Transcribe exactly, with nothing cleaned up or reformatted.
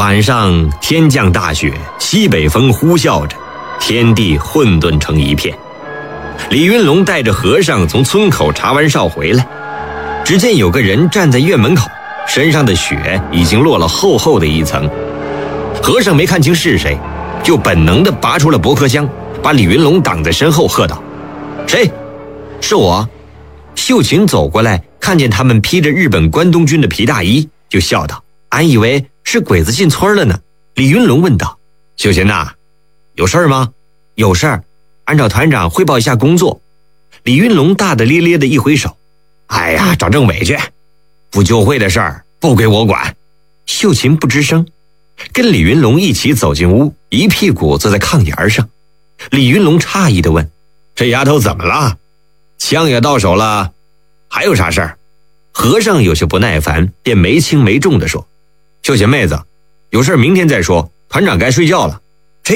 晚上天降大雪，西北风呼啸着，天地混沌成一片。李云龙带着和尚从村口查完哨回来，只见有个人站在院门口，身上的雪已经落了厚厚的一层。和尚没看清是谁，就本能地拔出了驳壳枪，把李云龙挡在身后，喝道：“谁？”“是我。”秀琴走过来，看见他们披着日本关东军的皮大衣，就笑道：“俺以为是鬼子进村了呢。”李云龙问道：“秀琴呐，有事儿吗？”“有事儿，俺找团长汇报一下工作。”李云龙大大咧咧的一挥手：“哎呀，找政委去，不就会的事儿不归我管。”秀琴不吱声，跟李云龙一起走进屋，一屁股坐在炕沿上。李云龙诧异地问：“这丫头怎么了？枪也到手了，还有啥事儿？”和尚有些不耐烦，便没轻没重地说：“秀琴妹子，有事明天再说，团长该睡觉了。”